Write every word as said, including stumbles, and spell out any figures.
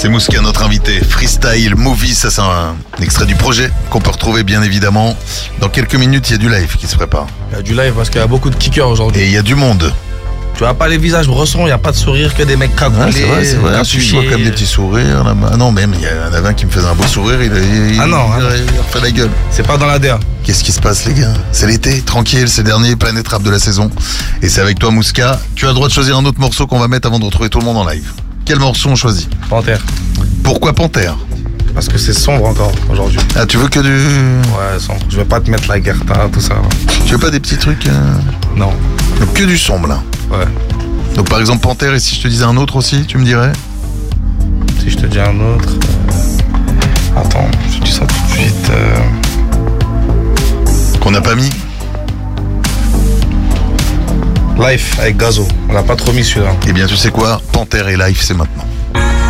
C'est Mouska, notre invité. Freestyle Movie, ça c'est un extrait du projet qu'on peut retrouver bien évidemment. Dans quelques minutes, il y a du live qui se prépare. Il y a du live parce qu'il y a beaucoup de kickers aujourd'hui. Et il y a du monde. Tu vois pas les visages brossons, il n'y a pas de sourire, que des mecs cagoulés. Ah, c'est vrai, c'est vrai. Tu vois comme des petits sourires. Là. Ah non, même, il y en avait un qui me faisait un beau sourire, il, il, ah non, il, ah il, il refait la gueule. C'est pas dans la D A. Qu'est-ce qui se passe, les gars? C'est l'été, tranquille, c'est le dernier Planète Rap de la saison. Et c'est avec toi, Mouska. Tu as le droit de choisir un autre morceau qu'on va mettre avant de retrouver tout le monde en live. Quel morceau on choisit? Panthère. Pourquoi Panthère? Parce que c'est sombre encore aujourd'hui. Ah, tu veux que du... Ouais, sombre. Je veux pas te mettre la Guerta, tout ça. Tu veux pas des petits trucs euh... Non. Donc que du sombre, là. Ouais. Donc par exemple Panthère, et si je te disais un autre aussi, tu me dirais? Si je te dis un autre... Euh... Attends, je te dis ça tout de suite. Euh... Qu'on n'a pas mis? Life avec Gazo. On l'a pas trop mis celui-là. Eh bien tu sais quoi? Panthère et Life, c'est maintenant.